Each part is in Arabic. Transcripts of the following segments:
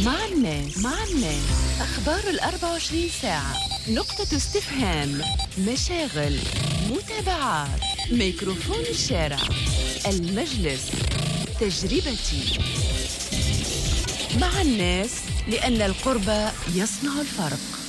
مع الناس أخبار 24 ساعة، نقطة استفهام، مشاغل، متابعات، ميكروفون الشارع، المجلس، تجربتي. مع الناس لأن القرب يصنع الفرق.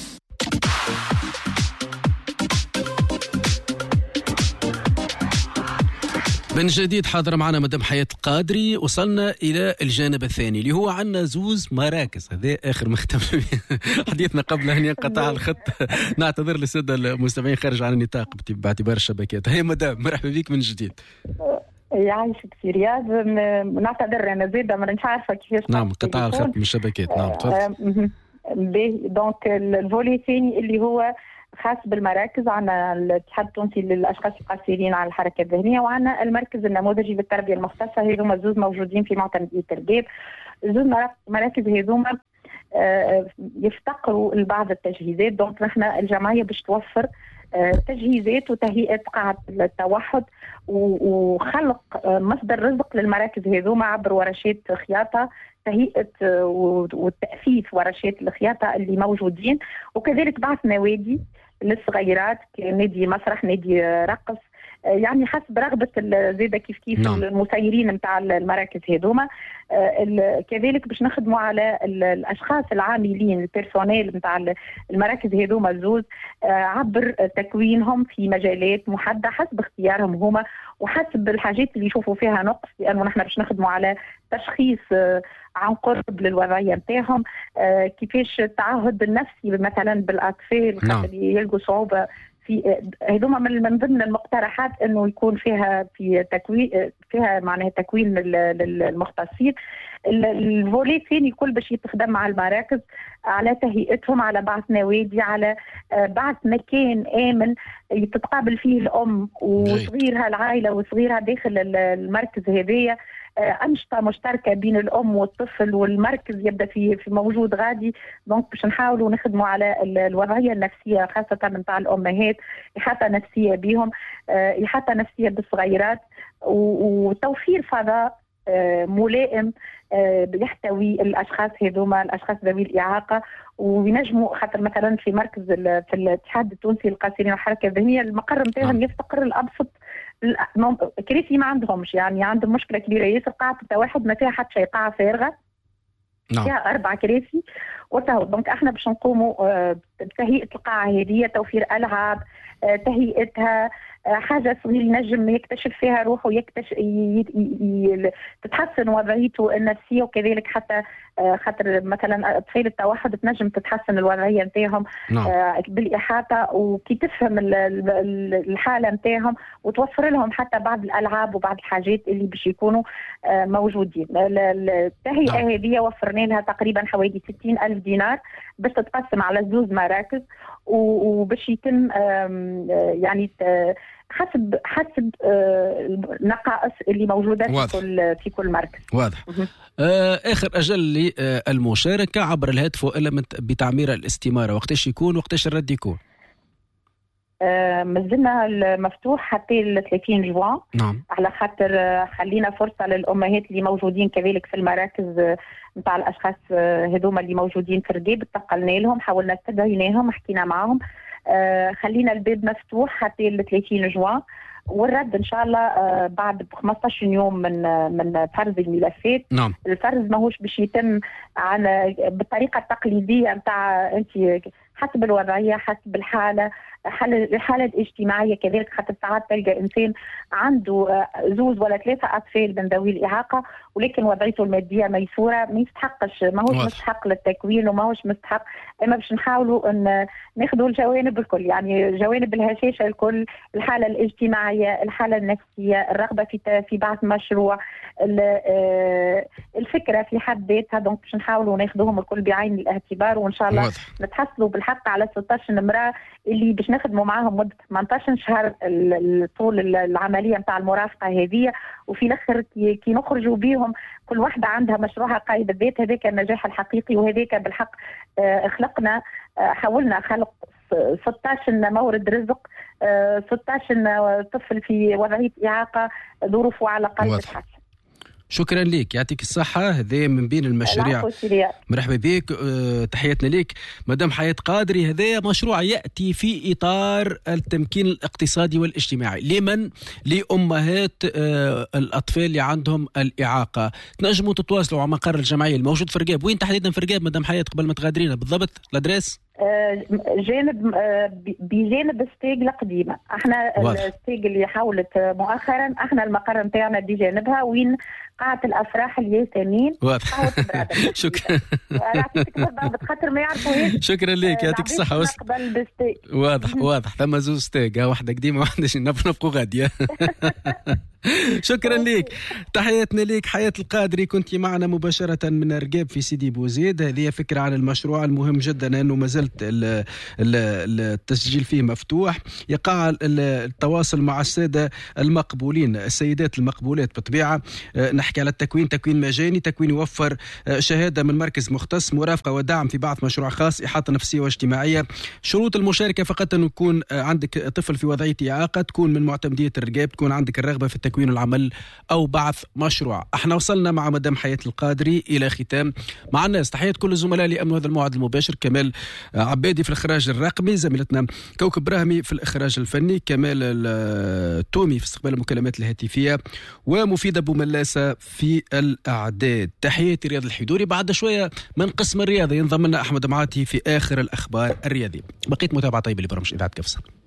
من جديد حاضر معنا مدام حياة القادري. وصلنا إلى الجانب الثاني اللي هو عنا زوز مراكز. هذا آخر مختم حديثنا قبل أن ينقطع الخط. نعتذر للسادة المستمعين خارج عن النطاق باعتبار الشبكات. هيا مدام، مرحبا بك من جديد. يعيشك في رياض. نعتذر أنا زيادة ما مش عارفة كيفاش. نعم، قطع الخط من الشبكات. نعم تفضل. دونك الفولي الثاني اللي هو خاص بالمراكز، عنا الاتحاد التونسي للاشخاص القاصرين على الحركه الذهنيه، وعنا المركز النموذجي للتربيه المختصه. هذوما زوز موجودين في معتمديه الرقاب. زوز مراكز هذوما يفتقروا لبعض التجهيزات. دونك نحن الجمعيه باش توفر تجهيزات وتهيئه قاعه التوحد وخلق مصدر رزق للمراكز هذوما عبر ورشات خياطه، تهيئة والتأسيس ورشات الخياطة اللي موجودين، وكذلك بعث نوادي للصغيرات كنادي مسرح، نادي رقص، يعني حسب رغبة زيادة كيف المسيرين متاع المراكز هذوما. كذلك باش نخدموا على الأشخاص العاملين البيرسونيل متاع المراكز هذوما الزوز عبر تكوينهم في مجالات محددة حسب اختيارهم هما وحسب الحاجات اللي يشوفوا فيها نقص، لأنه نحن باش نخدموا على تشخيص عن قرب للوضعية نتاعهم. كيفاش التعهد النفسي مثلا بالأطفال اللي يلقوا صعوبة في هذوما من ضمن المقترحات انه يكون فيها في تكوين فيها معناها تكوين للمختصين. الفولي الثاني كل باش يتخدم مع المراكز على تهيئتهم، على بعث نوادي، على بعث مكان آمن تتقابل فيه الأم وصغيرها، العائلة وصغيرها داخل المركز هذايا. أنشطة مشتركة بين الأم والطفل والمركز يبدأ في موجود غادي. دونك باش نحاولوا نخدموا على الوضعية النفسية خاصة متاع الأمهات، إحاطة نفسية بهم، إحاطة نفسية بالصغيرات، وتوفير فضاء ملائم يحتوي الاشخاص هذوما، الاشخاص ذوي الاعاقه. وينجموا خاطر مثلا في مركز في الاتحاد التونسي للقاصرين والحركه الذهنيه المقر نتاعهم يفتقر الابسط كراسي ما عندهمش، يعني عندهم مشكله كبيره ياسر. قاعه التوحد ما فيها حتى شيء، قاعه فارغه فيها 4 كراسي وتهو. دونك احنا باش نقوموا بتهيئه القاعه هذه، توفير العاب، تهيئتها حاجة صغيرة ينجم يكتشف فيها روحه ويكتشف تتحسن وضعيته النفسية، وكذلك حتى خاطر مثلا أطفال التوحد تنجم تتحسن الوضعية نتاعهم بالإحاطة، وكي تفهم الحالة نتاعهم وتوفر لهم حتى بعض الألعاب وبعض الحاجات اللي باش يكونوا موجودين. التهيئة هذه وفرنا لها تقريبا حوالي 60,000 دينار باش تتقسم على 2 مراكز، وباش يتم يعني حسب النقائص اللي موجودة في كل مركز. واضح. آخر أجل للمشاركة عبر الهاتف وإلا بتعمير الاستمارة، وقتاش يكون وقتاش الرد يكون؟ مازلنا المفتوح حتى 30 جوان. نعم. على خاطر خلينا فرصة للأمهات اللي موجودين كذلك في المراكز متاع الأشخاص هذوما اللي موجودين في الرقاب، اتقلنا لهم، حاولنا استدعيناهم، حكينا معهم. خلينا الباب مفتوح حتى 30 جوان، والرد ان شاء الله بعد 15 يوم من فرز الملفات. نعم. الفرز ماهوش باش يتم بالطريقه التقليديه نتاع انت حسب الوضعيه، حسب الحاله الاجتماعيه كذلك. خاطر ساعات تلقى انسان عنده 2 ولا 3 اطفال من ذوي الاعاقه، ولكن وضعيته الماديه ميسوره، ما يستحقش، ماهوش مستحق للتكوين وماهوش مستحق. اما باش نحاولوا ان ناخذوا الجوانب الكل، يعني جوانب الهشاشه الكل، الحاله الاجتماعيه، الحاله النفسيه، الرغبه في بعث مشروع، الفكره في حد ذاتها. دونك باش نحاولوا ناخذوهم الكل بعين الاعتبار، وان شاء الله نتحصلوا بالحق على 16 امراه اللي باش نخدموا معاهم مده 18 شهر طول العمليه نتاع المرافقه هذه. وفي الاخر كي نخرجوا بيهم كل واحدة عندها مشروعها قائد الذات. هذاك النجاح الحقيقي، وهذاك بالحق خلقنا، حاولنا خلق 16 مورد رزق، 16 طفل في وضعية إعاقة ظروفه على الأقل تتحسن. شكرا لك، يعطيك الصحة. هذا من بين المشاريع. مرحبا بك، تحياتنا لك مدام حياة قادري. هذا مشروع يأتي في إطار التمكين الاقتصادي والاجتماعي لمن؟ لأمهات الأطفال اللي عندهم الإعاقة. تنجموا تتواصلوا على مقر الجمعية الموجود في رقاب. وين تحديدا في رقاب مدام حياة قبل ما تغادرينا بالضبط الأدريس؟ بجانب ستيج القديمة. احنا الستيج اللي حاولت مؤخرا احنا المقر نتاعنا بجانبها وين قاعة الأفراح الياسمين. واضح. شكرا. خاطر ما يعرفوا. شكرا لك، يعطيك الصحة. واضح ثم زوز ستيج، واحدة قديمة واحدة نفقوا غادية. شكرا لك، تحياتنا لك حياة القادري. كنت معنا مباشرة من رقاب في سيدي بوزيد. هذه فكرة عن المشروع المهم جدا أنه ما زلت التسجيل فيه مفتوح. يقع التواصل مع السادة المقبولين، السيدات المقبولات بطبيعة. نحكي على التكوين، تكوين مجاني، تكوين يوفر شهادة من مركز مختص، مرافقة ودعم في بعض مشروع خاص، إحاطة نفسية واجتماعية. شروط المشاركة فقط أن يكون عندك طفل في وضعية إعاقة، تكون من معتمدية الرقاب، تكون عندك الرغبة في التكوين والعمل أو بعث مشروع. احنا وصلنا مع مدام حياة القادري إلى ختام مع الناس. تحية كل الزملاء اللي أمنوا هذا الموعد المباشر. كمال عبادي في الإخراج الرقمي، زميلتنا كوكب براهمي في الإخراج الفني، كمال التومي في استقبال المكالمات الهاتفية، ومفيدة بوملاسة في الأعداد. تحياتي رياض الحيدوري. بعد شوية من قسم الرياضة ينضم لنا أحمد معاتي في آخر الأخبار الرياضية. بقيت متابعة طيبة لبرامج إذاعة كفصل.